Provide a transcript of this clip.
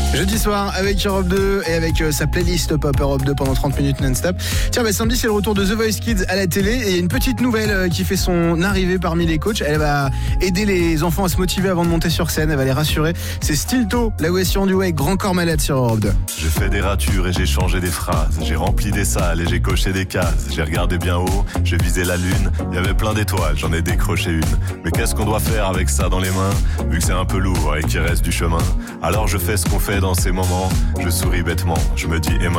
Jeudi soir avec Europe 2 et avec sa playlist Pop Europe 2 pendant 30 minutes non-stop. Tiens, samedi c'est le retour de The Voice Kids à la télé et il y a une petite nouvelle qui fait son arrivée parmi les coachs. Elle va aider les enfants à se motiver avant de monter sur scène, elle va les rassurer. C'est Stilto, la Westion du Way, Grand Corps Malade sur Europe 2. J'ai fait des ratures et j'ai changé des phrases. J'ai rempli des salles et j'ai coché des cases. J'ai regardé bien haut, j'ai visé la lune. Il y avait plein d'étoiles, j'en ai décroché une. Mais qu'est-ce qu'on doit faire avec ça dans les mains, vu que c'est un peu lourd et qu'il reste du chemin? Alors je fais ce qu'on fait dans ces moments. Je souris bêtement, je me dis et